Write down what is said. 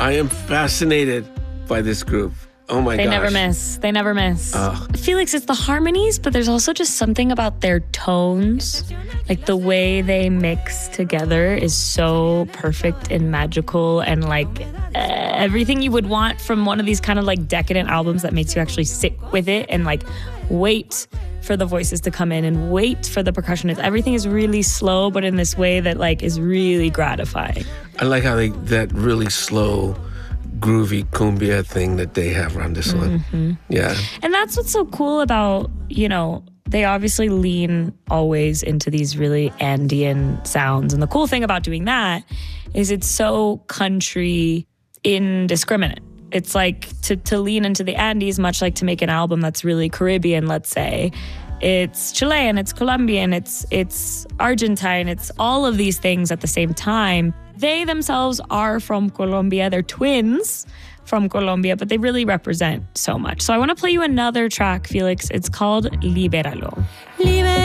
I am fascinated by this group. Oh my gosh. They never miss. Felix, it's the harmonies, but there's also just something about their tones. Like the way they mix together is so perfect and magical and like everything you would want from one of these kind of like decadent albums that makes you actually sit with it and like wait for the voices to come in and wait for the percussion. Everything is really slow, but in this way that like is really gratifying. I like how that really slow, groovy cumbia thing that they have around this one. Yeah. And that's what's so cool about, they obviously lean always into these really Andean sounds. And the cool thing about doing that is it's so country indiscriminate. It's like to lean into the Andes, much like to make an album that's really Caribbean, let's say. It's Chilean, it's Colombian, it's Argentine, it's all of these things at the same time. They themselves are from Colombia. They're twins from Colombia, but they really represent so much. So I want to play you another track, Felix. It's called Libéralo.